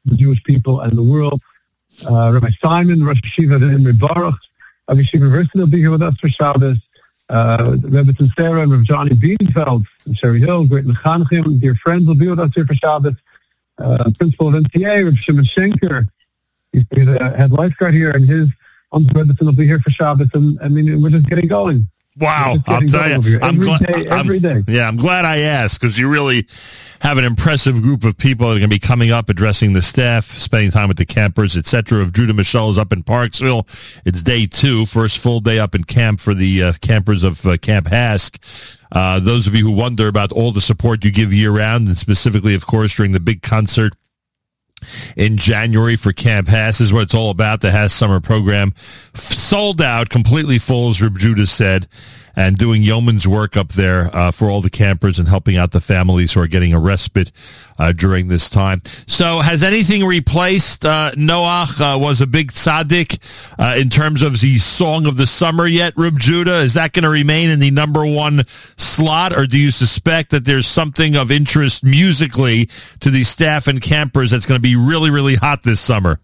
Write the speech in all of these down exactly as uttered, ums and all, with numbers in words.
the Jewish people and the world. Uh, Rabbi Simon, Rosh Hashiva in Baruch, of Yeshiva University will be here with us for Shabbos. Uh, Rabbi Sarah and Rabbi Johnny Bienfeld from Sherry Hill, great Mechanchim, dear friends, will be with us here for Shabbos. Uh, Principal of N T A, Rabbi Shimon Schenker, he's the head lifeguard here, and his Uncle Rebbetzin will be here for Shabbos. And I mean, we're just getting going. Wow, I'll tell you, I'm every glad. Day, every I'm, day. Yeah, I'm glad I asked, because you really have an impressive group of people that are going to be coming up, addressing the staff, spending time with the campers, et cetera. If Judah Michelle is up in Parksville, it's day two, first full day up in camp for the uh, campers of uh, Camp Hask. Uh, those of you who wonder about all the support you give year-round, and specifically, of course, during the big concert in January for Camp Hass, is what it's all about. The Hass summer program sold out, completely full, as Reb Judah said, and doing yeoman's work up there uh, for all the campers and helping out the families who are getting a respite uh, during this time. So has anything replaced uh, Noach uh, was a big tzaddik uh, in terms of the song of the summer yet, Reb Judah? Is that going to remain in the number one slot, or do you suspect that there's something of interest musically to the staff and campers that's going to be really, really hot this summer?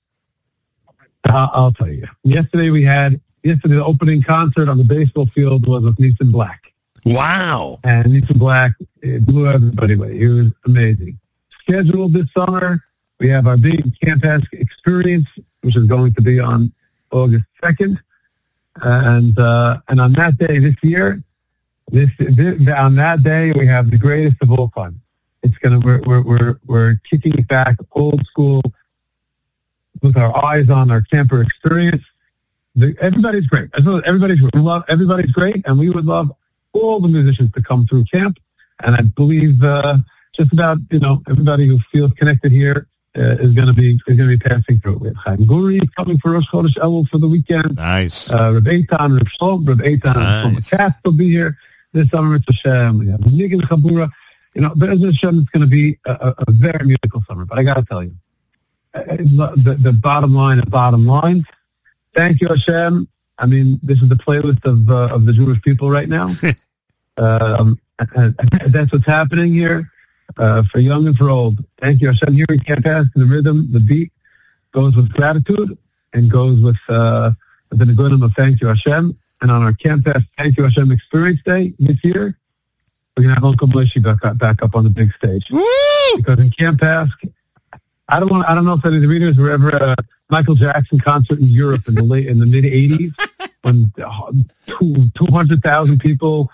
Uh, I'll tell you. Yesterday we had Yesterday, the opening concert on the baseball field was with Nissan Black. Wow. And Nissan Black, it blew everybody away. He was amazing. Scheduled this summer, we have our big Camp Hask experience, which is going to be on August second. And uh, and on that day this year, this, this on that day, we have the greatest of all time. It's gonna we're we're we're, we're kicking it back old school with our eyes on our camper experience. The, everybody's great. Everybody's we love everybody's great, and we would love all the musicians to come through camp. And I believe uh, just about you know everybody who feels connected here uh, is going to be is going to be passing through. We have Chaim Guri coming for Rosh Chodesh Elul for the weekend. Nice. Uh, Reb Eitan, Reb Shalom, Reb Eitan, nice. and Shlomo Katz will be here this summer. It's Hashem. We have Nig and Chabura. You know, Be'ez Hashem, it's going to be a, a very musical summer. But I got to tell you, uh, the, the bottom line is bottom line. Thank you, Hashem. I mean, this is the playlist of uh, of the Jewish people right now. um, and, and that's what's happening here uh, for young and for old. Thank you, Hashem. Here in Camp Hask, the rhythm, the beat goes with gratitude and goes with uh, the Negunim of Thank you, Hashem. And on our Camp Hask Thank you, Hashem Experience Day this year, we're going to have Uncle Moshe back up, back up on the big stage. Woo! Because in Camp Hask, I don't want. I don't know if any of the readers were ever at a Michael Jackson concert in Europe in the late in the mid eighties when uh, two two hundred thousand people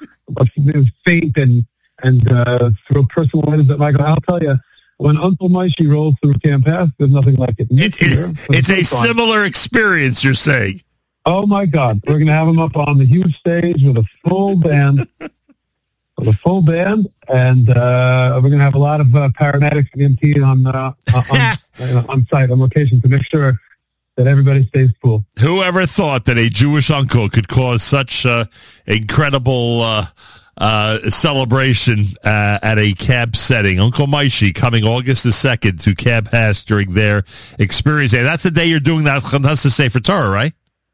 faint and and uh, throw personal items at Michael. I'll tell you, when Uncle Moshe rolls through Camp Hask, there's nothing like it. it, it it's a fun. Similar experience. You're saying? Oh my God, we're going to have him up on the huge stage with a full band. With a full band, and uh, we're going to have a lot of uh, paramedics and E M T on, uh, on, uh, on site, on location, to make sure that everybody stays cool. Whoever thought that a Jewish uncle could cause such uh, incredible uh, uh, celebration uh, at a camp setting? Uncle Moshe coming August the second to Camp Hask during their experience day. That's the day you're doing that Chanukah Sefer Torah, right?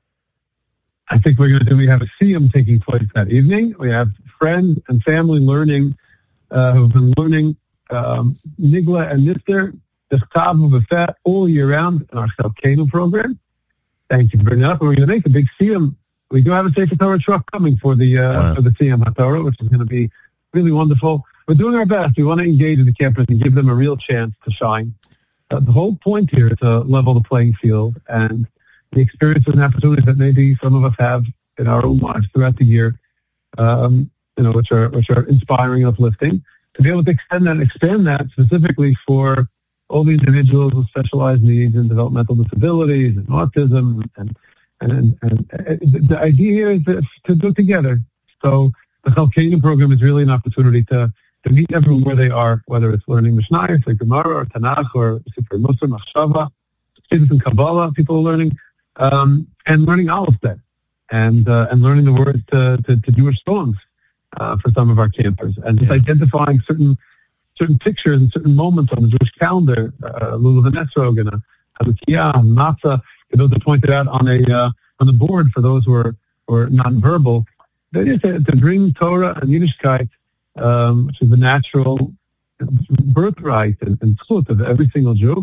I think we're going to do, we have a siyum taking place that evening. We have friends and family learning, uh, who've been learning um, Nigla and Nister, the Chtav V'Fet all year round in our Chelkeinu program. Thank you for bringing it up. And we're going to make a big siyum. We do have a Sefer Torah truck coming for the uh, wow. for the Siyum HaTorah, which is going to be really wonderful. We're doing our best. We want to engage with the campers and give them a real chance to shine. Uh, the whole point here is to level the playing field, and the experiences and opportunities that maybe some of us have in our own lives throughout the year, um, you know, which are which are inspiring and uplifting, to be able to extend that and expand that specifically for all the individuals with specialized needs and developmental disabilities and autism. And and, and, and the idea is that to do it together. So the Chelkeinu program is really an opportunity to, to meet everyone where they are, whether it's learning Mishnayos or Gemara or Tanakh or Sefer Musar, Machshava, students in Kabbalah, people are learning, um, and learning Aleph Bet, and uh, and learning the words to, to, to Jewish songs uh, for some of our campers, and just yeah. identifying certain certain pictures and certain moments on the Jewish calendar, uh, Lulav and Esrog and Hanukkah and Matzah. Those are pointed out on a uh, on the board for those who are, who are nonverbal. That is to, to bring Torah and Yiddishkeit, um, which is the natural birthright and, and truth of every single Jew,